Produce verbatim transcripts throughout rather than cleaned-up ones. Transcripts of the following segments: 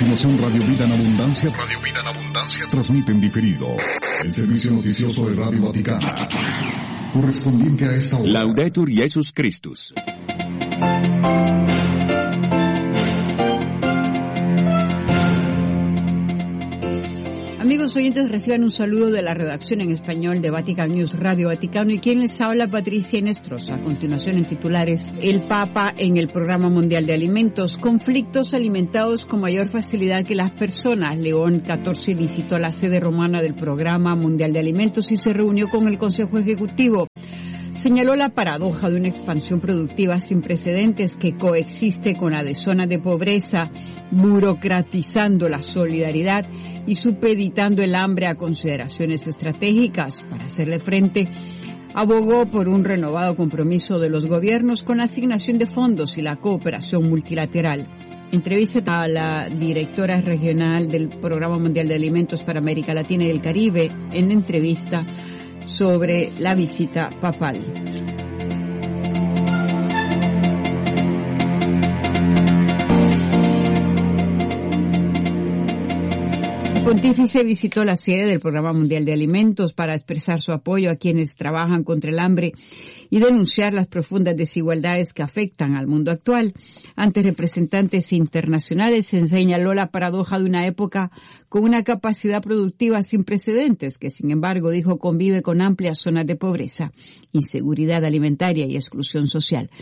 continuación Radio Vida en Abundancia. Radio Vida en Abundancia transmite en diferido el servicio noticioso de Radio Vaticano, correspondiente a esta hora. Laudetur Jesus Christus. Amigos oyentes, reciban un saludo de la redacción en español de Vatican News Radio Vaticano, y quien les habla, Patricia Inestrosa. A continuación, en titulares: el Papa en el Programa Mundial de Alimentos, conflictos alimentados con mayor facilidad que las personas. León catorce visitó la sede romana del Programa Mundial de Alimentos y se reunió con el Consejo Ejecutivo. Señaló la paradoja de una expansión productiva sin precedentes que coexiste con la de zonas de pobreza, burocratizando la solidaridad y supeditando el hambre a consideraciones estratégicas. Para hacerle frente, abogó por un renovado compromiso de los gobiernos con la asignación de fondos y la cooperación multilateral. Entrevista a la directora regional del Programa Mundial de Alimentos para América Latina y el Caribe en entrevista sobre la visita papal. El pontífice visitó la sede del Programa Mundial de Alimentos para expresar su apoyo a quienes trabajan contra el hambre y denunciar las profundas desigualdades que afectan al mundo actual. Ante representantes internacionales se señaló la paradoja de una época con una capacidad productiva sin precedentes, que sin embargo, dijo, convive con amplias zonas de pobreza, inseguridad alimentaria y exclusión social.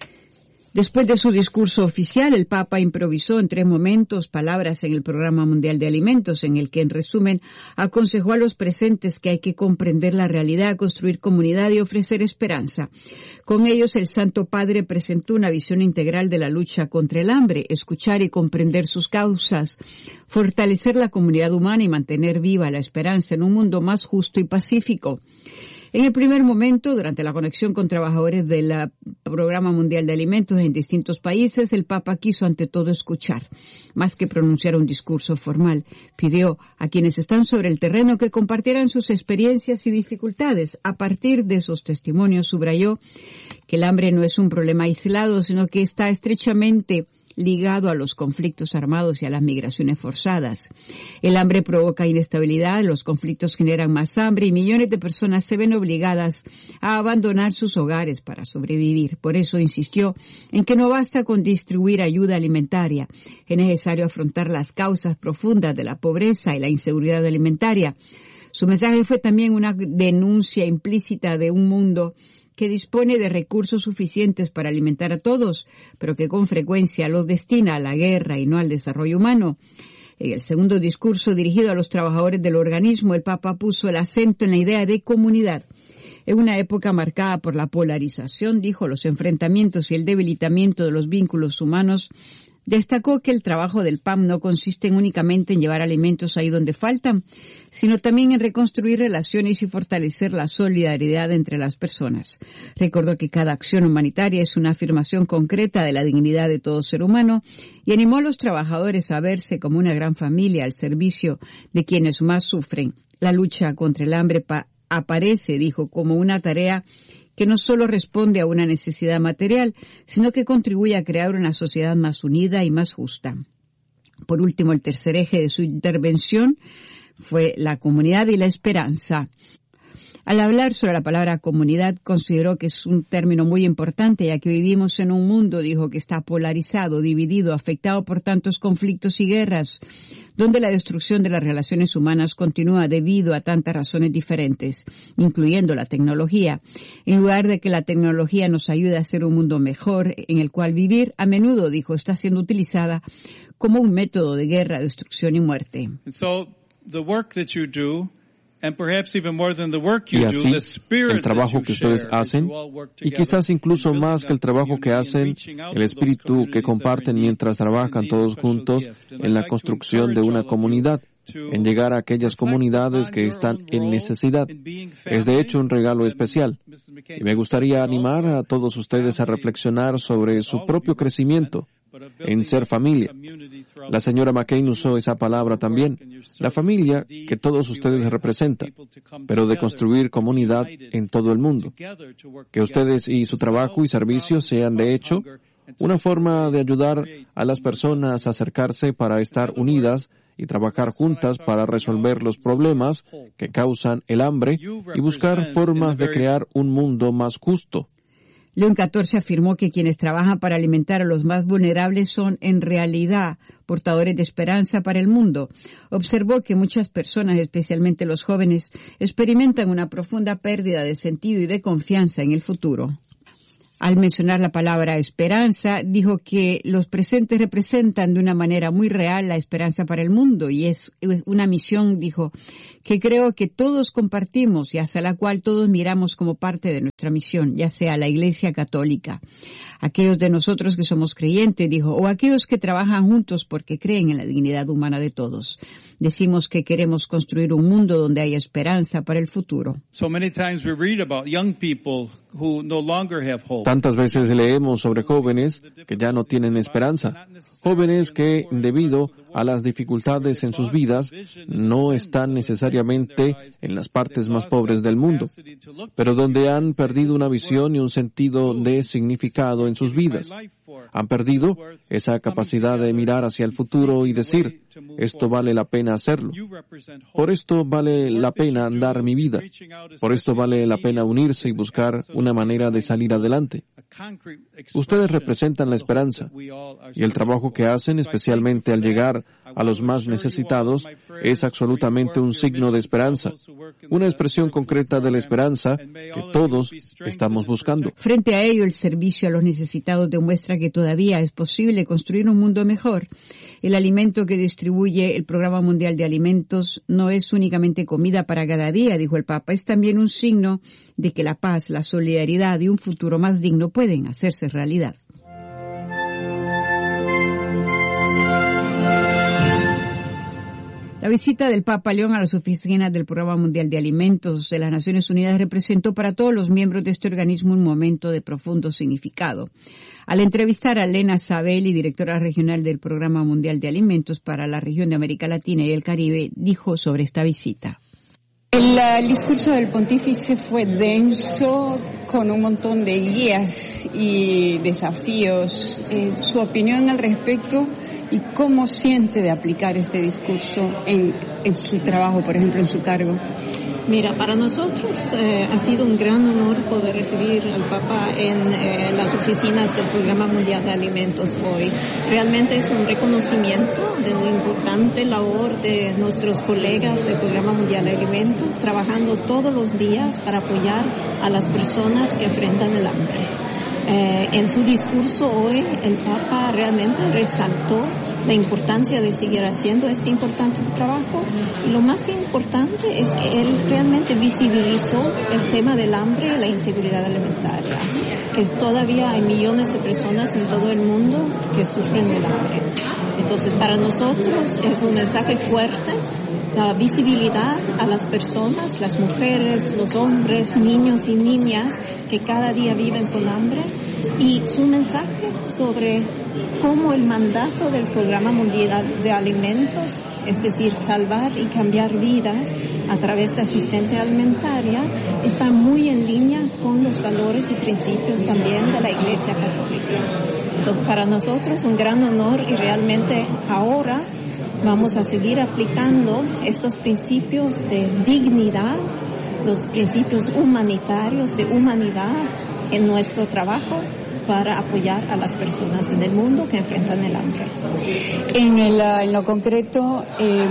Después de su discurso oficial, el Papa improvisó en tres momentos palabras en el Programa Mundial de Alimentos, en el que, en resumen, aconsejó a los presentes que hay que comprender la realidad, construir comunidad y ofrecer esperanza. Con ellos, el Santo Padre presentó una visión integral de la lucha contra el hambre, escuchar y comprender sus causas, fortalecer la comunidad humana y mantener viva la esperanza en un mundo más justo y pacífico. En el primer momento, durante la conexión con trabajadores del Programa Mundial de Alimentos en distintos países, el Papa quiso ante todo escuchar, más que pronunciar un discurso formal. Pidió a quienes están sobre el terreno que compartieran sus experiencias y dificultades. A partir de esos testimonios, subrayó que el hambre no es un problema aislado, sino que está estrechamente ligado a los conflictos armados y a las migraciones forzadas. El hambre provoca inestabilidad, los conflictos generan más hambre y millones de personas se ven obligadas a abandonar sus hogares para sobrevivir. Por eso insistió en que no basta con distribuir ayuda alimentaria, es necesario afrontar las causas profundas de la pobreza y la inseguridad alimentaria. Su mensaje fue también una denuncia implícita de un mundo que dispone de recursos suficientes para alimentar a todos, pero que con frecuencia los destina a la guerra y no al desarrollo humano. En el segundo discurso, dirigido a los trabajadores del organismo, el Papa puso el acento en la idea de comunidad. En una época marcada por la polarización, dijo, los enfrentamientos y el debilitamiento de los vínculos humanos, destacó que el trabajo del P A M no consiste únicamente en llevar alimentos ahí donde faltan, sino también en reconstruir relaciones y fortalecer la solidaridad entre las personas. Recordó que cada acción humanitaria es una afirmación concreta de la dignidad de todo ser humano y animó a los trabajadores a verse como una gran familia al servicio de quienes más sufren. La lucha contra el hambre pa- aparece, dijo, como una tarea que no solo responde a una necesidad material, sino que contribuye a crear una sociedad más unida y más justa. Por último, el tercer eje de su intervención fue la comunidad y la esperanza. Al hablar sobre la palabra comunidad, consideró que es un término muy importante, ya que vivimos en un mundo, dijo, que está polarizado, dividido, afectado por tantos conflictos y guerras, donde la destrucción de las relaciones humanas continúa debido a tantas razones diferentes, incluyendo la tecnología. En lugar de que la tecnología nos ayude a hacer un mundo mejor en el cual vivir, a menudo, dijo, está siendo utilizada como un método de guerra, destrucción y muerte. So, the work that you do, and perhaps even more than the work you Y así, do, the spirit el trabajo that que you share ustedes as hacen, you all work y together, quizás incluso building más que el up trabajo que community and hacen, reaching out el to those espíritu que communities that are comparten in need, mientras trabajan is todos indeed a special juntos gift. And en I'd la like to construcción de encourage una all of you comunidad, to en llegar a aquellas reflect comunidades upon que your están own en role necesidad. in being Es de hecho un regalo family. especial. missus McCain Y me gustaría just mentioned animar a also todos ustedes a family, reflexionar sobre su all of propio you crecimiento, but of en building ser up familia. community throughout La señora the McCain world. usó esa palabra también, la familia que todos ustedes representan, pero de construir comunidad en todo el mundo. Que ustedes y su trabajo y servicio sean de hecho una forma de ayudar a las personas a acercarse para estar unidas y trabajar juntas para resolver los problemas que causan el hambre y buscar formas de crear un mundo más justo. León catorce afirmó que quienes trabajan para alimentar a los más vulnerables son, en realidad, portadores de esperanza para el mundo. Observó que muchas personas, especialmente los jóvenes, experimentan una profunda pérdida de sentido y de confianza en el futuro. Al mencionar la palabra esperanza, dijo que los presentes representan de una manera muy real la esperanza para el mundo y es una misión, dijo, que creo que todos compartimos y hacia la cual todos miramos como parte de nuestra misión, ya sea la Iglesia Católica. Aquellos de nosotros que somos creyentes, dijo, o aquellos que trabajan juntos porque creen en la dignidad humana de todos. Decimos que queremos construir un mundo donde haya esperanza para el futuro. So many times we read about young people who no longer have hope. Tantas veces leemos sobre jóvenes que ya no tienen esperanza, jóvenes que, debido a las dificultades en sus vidas, no están necesariamente en las partes más pobres del mundo, pero donde han perdido una visión y un sentido de significado en sus vidas. Han perdido esa capacidad de mirar hacia el futuro y decir, esto vale la pena hacerlo. Por esto vale la pena dar mi vida. Por esto vale la pena unirse y buscar una manera de salir adelante. Ustedes representan la esperanza y el trabajo que hacen, especialmente al llegar a los más necesitados, es absolutamente un signo de esperanza, una expresión concreta de la esperanza que todos estamos buscando. Frente a ello, el servicio a los necesitados demuestra que todavía es posible construir un mundo mejor. El alimento que distribuye el Programa Mundial de Alimentos no es únicamente comida para cada día, dijo el Papa, es también un signo de que la paz, la solidaridad y un futuro más digno pueden hacerse realidad. La visita del Papa León a las oficinas del Programa Mundial de Alimentos de las Naciones Unidas representó para todos los miembros de este organismo un momento de profundo significado. Al entrevistar a Lena Sabelli, directora regional del Programa Mundial de Alimentos para la región de América Latina y el Caribe, dijo sobre esta visita. El, el discurso del pontífice fue denso, con un montón de guías y desafíos. Eh, su opinión al respecto y cómo siente de aplicar este discurso en, en su trabajo, por ejemplo, en su cargo. Mira, para nosotros eh, ha sido un gran honor poder recibir al Papa en eh, las oficinas del Programa Mundial de Alimentos hoy. Realmente es un reconocimiento de la importante labor de nuestros colegas del Programa Mundial de Alimentos, trabajando todos los días para apoyar a las personas que enfrentan el hambre. Eh, en su discurso hoy, el Papa realmente resaltó la importancia de seguir haciendo este importante trabajo. Y lo más importante es que él realmente visibilizó el tema del hambre y la inseguridad alimentaria, que todavía hay millones de personas en todo el mundo que sufren del hambre. Entonces, para nosotros es un mensaje fuerte, la visibilidad a las personas, las mujeres, los hombres, niños y niñas que cada día viven con hambre, y su mensaje sobre cómo el mandato del Programa Mundial de Alimentos, es decir, salvar y cambiar vidas a través de asistencia alimentaria, está muy en línea con los valores y principios también de la Iglesia Católica. Entonces, para nosotros un gran honor, y realmente ahora vamos a seguir aplicando estos principios de dignidad, los principios humanitarios de humanidad en nuestro trabajo para apoyar a las personas en el mundo que enfrentan el hambre. En, el, en lo concreto, eh,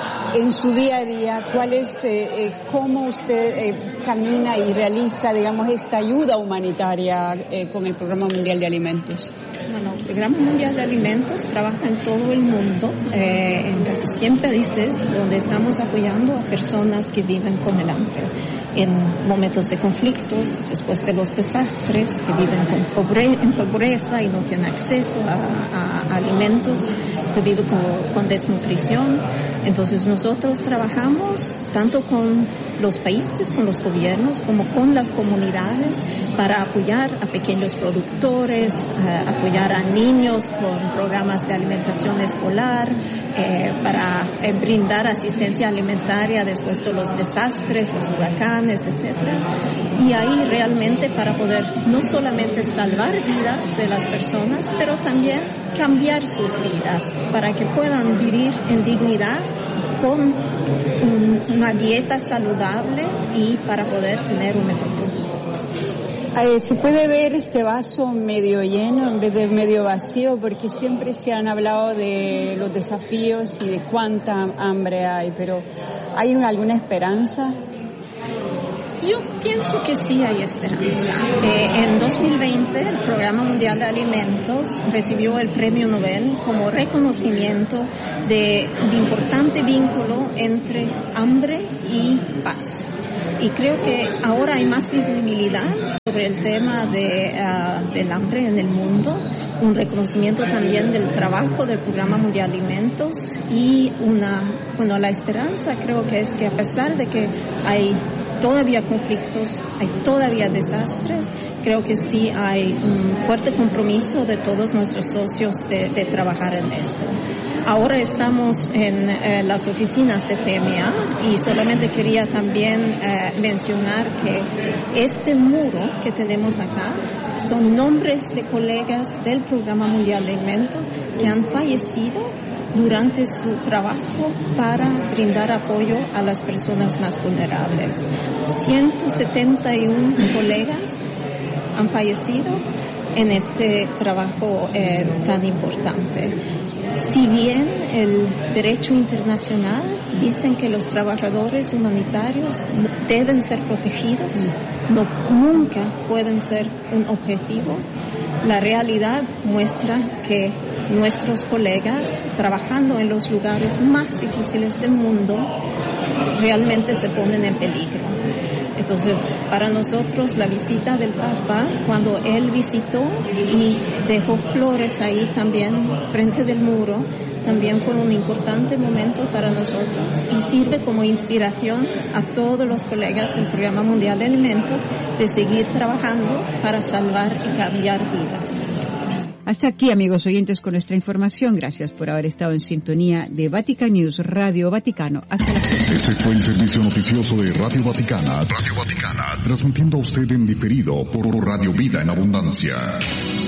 en su día a día, ¿cuál es, eh, eh, cómo usted eh, camina y realiza, digamos, esta ayuda humanitaria eh, con el Programa Mundial de Alimentos? Bueno, el Programa Mundial de Alimentos trabaja en todo el mundo, eh, en casi cien países, donde estamos apoyando a personas que viven con el hambre, en momentos de conflictos, después de los desastres, que viven con pobre, en pobreza y no tienen acceso a, a, a alimentos, que vive con, con desnutrición. Entonces nosotros trabajamos tanto con los países, con los gobiernos, como con las comunidades para apoyar a pequeños productores, eh, apoyar a niños con programas de alimentación escolar, eh, para eh, brindar asistencia alimentaria después de los desastres, los huracanes, etcétera. Y ahí realmente para poder no solamente salvar vidas de las personas, pero también cambiar sus vidas para que puedan vivir en dignidad con un, una dieta saludable y para poder tener un mejor futuro. Eh, se puede ver este vaso medio lleno en vez de medio vacío, porque siempre se han hablado de los desafíos y de cuánta hambre hay, pero ¿hay alguna esperanza? Yo pienso que sí hay esperanza. Eh, en dos mil veinte el Programa Mundial de Alimentos recibió el Premio Nobel como reconocimiento de, de importante vínculo entre hambre y paz. Y creo que ahora hay más visibilidad sobre el tema de, uh, del hambre en el mundo, un reconocimiento también del trabajo del Programa Mundial de Alimentos y una, bueno, la esperanza creo que es que a pesar de que hay todavía conflictos, hay todavía desastres, creo que sí hay un fuerte compromiso de todos nuestros socios de, de trabajar en esto. Ahora estamos en eh, las oficinas de T M A y solamente quería también eh, mencionar que este muro que tenemos acá son nombres de colegas del Programa Mundial de Alimentos que han fallecido durante su trabajo para brindar apoyo a las personas más vulnerables. ciento setenta y uno colegas han fallecido en este trabajo eh, tan importante. Si bien el derecho internacional dicen que los trabajadores humanitarios deben ser protegidos, no, nunca pueden ser un objetivo, la realidad muestra que nuestros colegas trabajando en los lugares más difíciles del mundo realmente se ponen en peligro. Entonces, para nosotros la visita del Papa, cuando él visitó y dejó flores ahí también frente del muro, también fue un importante momento para nosotros y sirve como inspiración a todos los colegas del Programa Mundial de Alimentos de seguir trabajando para salvar y cambiar vidas. Hasta aquí, amigos oyentes, con nuestra información. Gracias por haber estado en sintonía de Vatican News, Radio Vaticano. Hasta la próxima. Este fue el servicio noticioso de Radio Vaticana. Radio Vaticana, transmitiendo a usted en diferido por Radio Vida en Abundancia.